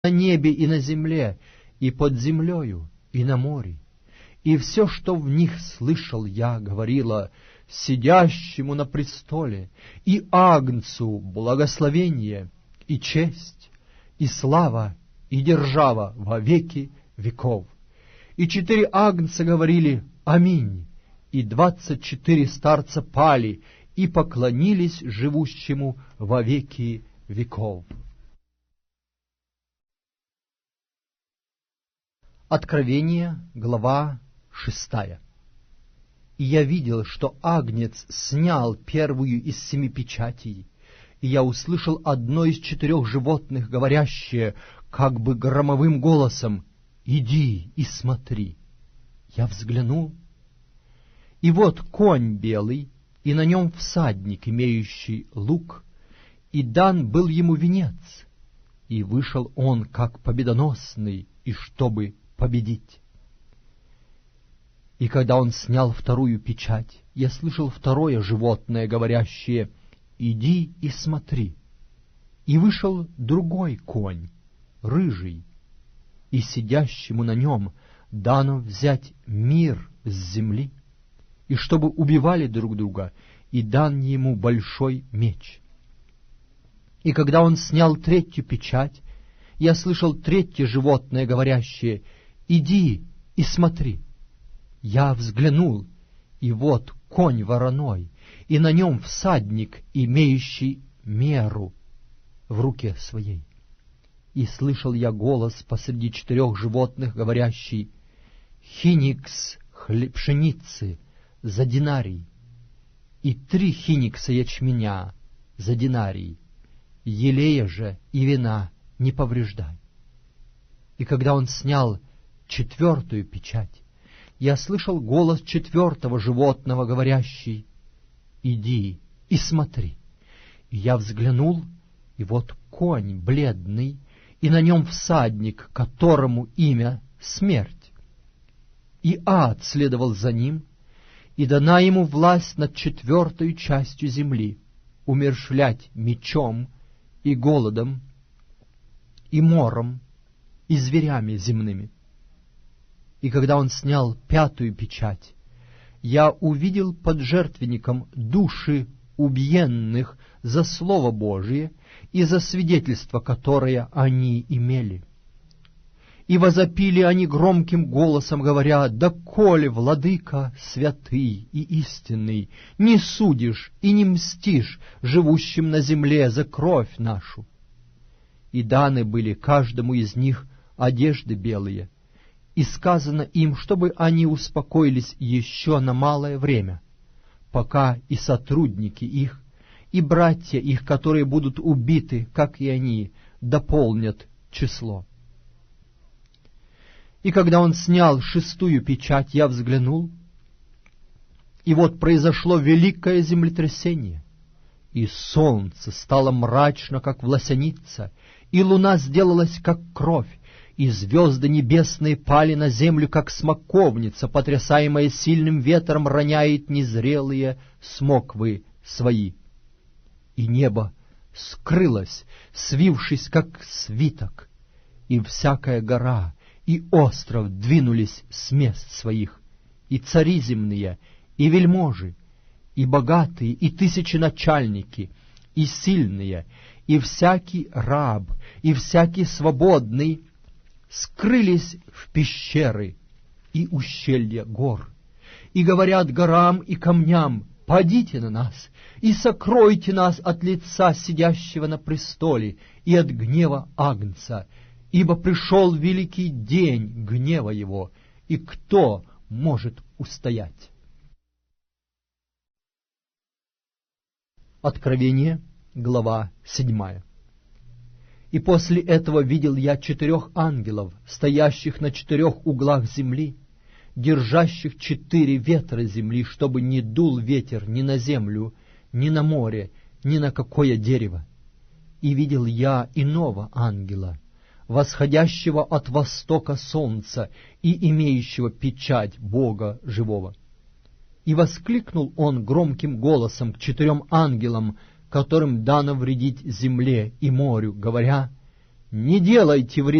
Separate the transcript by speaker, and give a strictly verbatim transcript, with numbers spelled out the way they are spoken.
Speaker 1: на небе и на земле, и под землею, и на море. И все, что в них слышал я, говорило сидящему на престоле и Агнцу благословение и честь, и слава, и держава во веки веков. И четыре Агнца говорили «Аминь», и двадцать четыре старца пали и поклонились живущему во веки веков. Откровение, глава шестая. И я видел, что Агнец снял первую из семи печатей, и я услышал одно из четырех животных, говорящее, как бы громовым голосом: «Иди и смотри». Я взглянул, и вот конь белый, и на нем всадник, имеющий лук, и дан был ему венец, и вышел он как победоносный, и чтобы победить. И когда он снял вторую печать, я слышал второе животное, говорящее: «Иди и смотри». И вышел другой конь, рыжий, и сидящему на нем дано взять мир с земли, и чтобы убивали друг друга, и дан ему большой меч. И когда он снял третью печать, я слышал третье животное, говорящее: «Иди и смотри». Я взглянул, и вот конь вороной, и на нем всадник, имеющий меру в руке своей. И слышал я голос посреди четырех животных, говорящий: «Хиникс хлеб пшеницы за динарий, и три хиникса ячменя за динарий, елея же и вина не повреждай». И когда он снял четвертую печать, я слышал голос четвертого животного, говорящий: «Иди и смотри». И я взглянул, и вот конь бледный, и на нем всадник, которому имя Смерть. И ад следовал за ним, и дана ему власть над четвертой частью земли, умерщвлять мечом и голодом, и мором, и зверями земными. И когда он снял пятую печать, я увидел под жертвенником души убиенных за Слово Божие и за свидетельство, которое они имели. И возопили они громким голосом, говоря: «Доколе, владыка святый и истинный, не судишь и не мстишь живущим на земле за кровь нашу?» И даны были каждому из них одежды белые, и сказано им, чтобы они успокоились еще на малое время, пока и сотрудники их, и братья их, которые будут убиты, как и они, дополнят число. И когда он снял шестую печать, я взглянул, и вот произошло великое землетрясение, и солнце стало мрачно, как власяница, и луна сделалась, как кровь, и звезды небесные пали на землю, как смоковница, потрясаемая сильным ветром, роняет незрелые смоквы свои. И небо скрылось, свившись, как свиток, и всякая гора и остров двинулись с мест своих, и цари земные, и вельможи, и богатые, и тысяченачальники, и сильные, и всякий раб, и всякий свободный скрылись в пещеры и ущелья гор, и говорят горам и камням: «Падите на нас и сокройте нас от лица сидящего на престоле и от гнева Агнца, ибо пришел великий день гнева его, и кто может устоять?» Откровение, глава седьмая. И после этого видел я четырех ангелов, стоящих на четырех углах земли, держащих четыре ветра земли, чтобы не дул ветер ни на землю, ни на море, ни на какое дерево. И видел я иного ангела, восходящего от востока солнца и имеющего печать Бога живого. И воскликнул он громким голосом к четырем ангелам, которым дано вредить земле и морю, говоря: не делайте вреда.